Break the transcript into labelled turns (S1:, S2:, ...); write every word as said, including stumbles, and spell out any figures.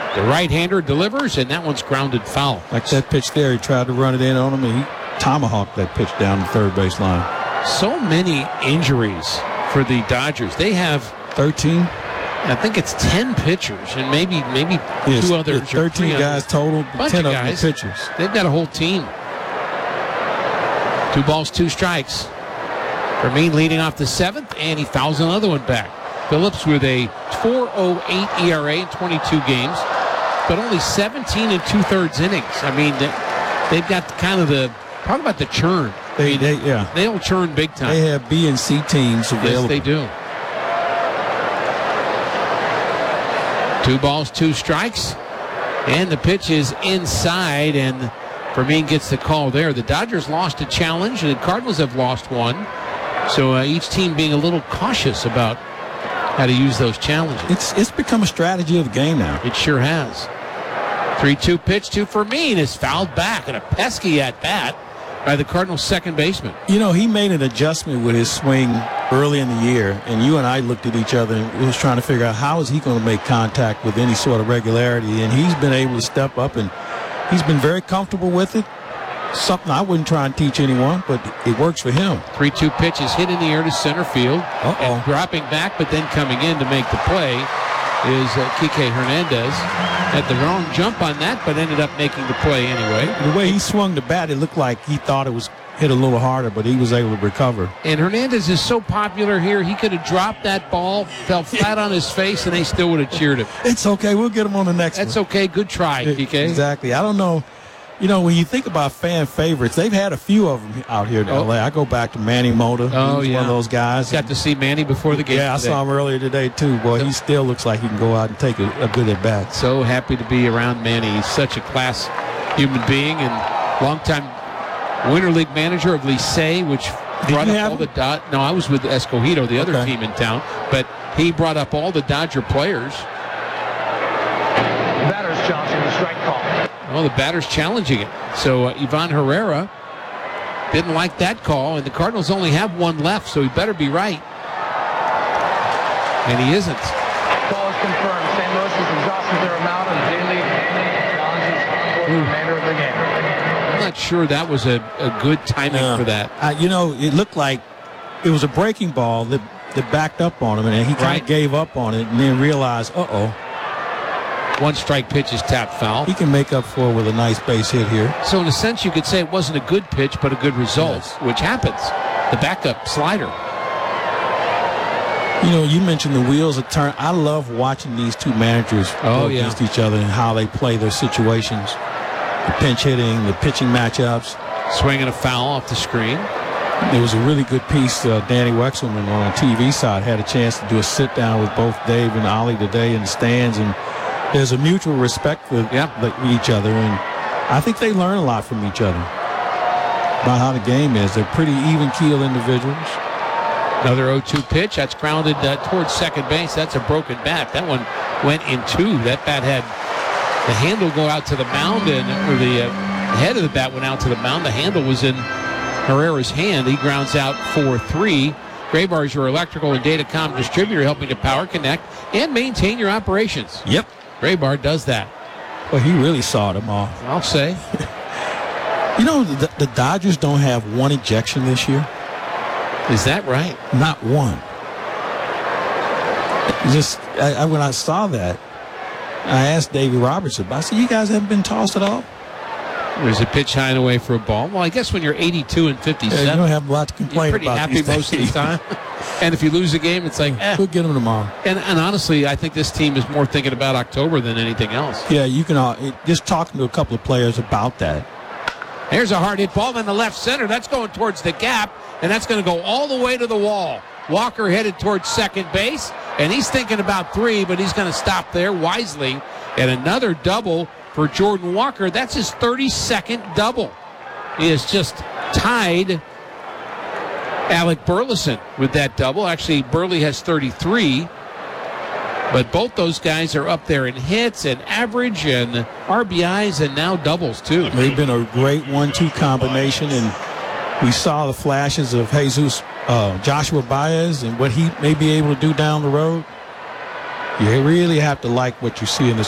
S1: The right-hander delivers, and that one's grounded foul.
S2: Like that pitch there, he tried to run it in on him, and he tomahawked that pitch down the third base line.
S1: So many injuries for the Dodgers. They have
S2: thirteen.
S1: I think it's ten pitchers, and maybe maybe
S2: yes,
S1: two others.
S2: thirteen guys total,
S1: Bunch
S2: ten
S1: of,
S2: of them
S1: guys.
S2: are pitchers.
S1: They've got a whole team. Two balls, two strikes. Fermin leading off the seventh, and he fouls another one back. Phillips with a four oh eight E R A in twenty-two games, but only seventeen and two-thirds innings. I mean, they've got kind of the, talk about the churn.
S2: They,
S1: I mean,
S2: they, yeah.
S1: They'll churn big time.
S2: They have B and C teams available.
S1: Yes, they do. Two balls, two strikes, and the pitch is inside, and Fermin gets the call there. The Dodgers lost a challenge, and the Cardinals have lost one. So uh, each team being a little cautious about how to use those challenges.
S2: It's it's become a strategy of the game now.
S1: It sure has. three two pitch to Fermin is fouled back, and a pesky at bat by the Cardinals' second baseman.
S2: You know, he made an adjustment with his swing early in the year, and you and I looked at each other and was trying to figure out how is he going to make contact with any sort of regularity, and he's been able to step up, and he's been very comfortable with it. Something I wouldn't try and teach anyone, but it works for him.
S1: three two pitch is hit in the air to center field.
S2: Uh-oh.
S1: And dropping back, but then coming in to make the play is uh, Kike Hernandez. Had the wrong jump on that, but ended up making the play anyway.
S2: The way he swung the bat, it looked like he thought it was hit a little harder, but he was able to recover.
S1: And Hernandez is so popular here, he could have dropped that ball, fell flat on his face, and they still would have cheered him.
S2: It's okay. We'll get him on the next
S1: That's
S2: one.
S1: That's okay. Good try, Kike.
S2: Exactly. I don't know. You know, when you think about fan favorites, they've had a few of them out here in
S1: oh.
S2: L A. I go back to Manny Mota.
S1: Oh,
S2: he was
S1: yeah.
S2: one of those guys.
S1: Got to see Manny before the game
S2: Yeah,
S1: today.
S2: I saw him earlier today, too. Boy, he still looks like he can go out and take a, a good at-bat.
S1: So happy to be around Manny. He's such a class human being and longtime Winter League manager of Licey, which
S2: Did
S1: brought
S2: you
S1: up
S2: have
S1: all the Dod- No, I was with Escogido, the other
S2: Okay.
S1: team in town. But he brought up all the Dodger players.
S3: Batters challenging the strike call.
S1: Oh, the batter's challenging it. So uh, Ivan Herrera didn't like that call, and the Cardinals only have one left, so he better be right. And he isn't.
S3: Call is confirmed. Saint Louis has exhausted their amount of daily challenges for the remainder of the game.
S1: I'm not sure that was a, a good timing
S2: Yeah.
S1: for that.
S2: Uh, you know, it looked like it was a breaking ball that, that backed up on him, and he kind
S1: Right.
S2: of gave up on it and then realized, uh-oh,
S1: One strike pitch is tapped foul.
S2: he can make up for it with a nice base hit here.
S1: So in a sense, you could say it wasn't a good pitch, but a good result,
S2: Yes.
S1: which happens. The backup slider.
S2: You know, you mentioned the wheels of turn. I love watching these two managers
S1: Oh,
S2: go
S1: yeah.
S2: against each other and how they play their situations. The pinch hitting, the pitching matchups.
S1: Swinging a foul off the screen.
S2: There was a really good piece. Uh, Danny Wexelman on the T V side had a chance to do a sit down with both Dave and Ollie today in the stands, and there's a mutual respect for
S1: Yeah.
S2: like, each other, and I think they learn a lot from each other about how the game is. They're pretty even-keeled individuals.
S1: Another oh two pitch. That's grounded uh, towards second base. That's a broken bat. That one went in two. That bat had the handle go out to the mound, and or the uh, head of the bat went out to the mound. The handle was in Herrera's hand. He grounds out four three. Graybar is your electrical and datacom distributor, helping to power, connect, and maintain your operations.
S2: Yep.
S1: Graybar does that.
S2: Well, he really sawed them off.
S1: I'll say.
S2: You know, the, the Dodgers don't have one ejection this year.
S1: Is that right?
S2: Not one. Just I, I, when I saw that, I asked Davey Robertson, I said, you guys haven't been tossed at all?
S1: There's a pitch high and away for a ball. Well, I guess when you're eighty-two and fifty-seven,
S2: Yeah, you don't have a lot to
S1: you're
S2: complain
S1: pretty
S2: about.
S1: happy
S2: these
S1: most of the
S2: days.
S1: time. And if you lose a game, it's like, eh.
S2: We'll get them tomorrow.
S1: And, and honestly, I think this team is more thinking about October than anything else.
S2: Yeah, you can uh, it, just talking to a couple of players about that.
S1: Here's a hard hit ball in the left center. That's going towards the gap, and that's going to go all the way to the wall. Walker headed towards second base, and he's thinking about three, but he's going to stop there wisely. And another double for Jordan Walker. That's his thirty-second double. He has just tied Alec Burleson with that double. Actually, Burley has thirty-three. But both those guys are up there in hits and average and R B Is and now doubles, too.
S2: They've been a great one two combination, and we saw the flashes of Jesus, uh, Joshua Baez and what he may be able to do down the road. You really have to like what you see in this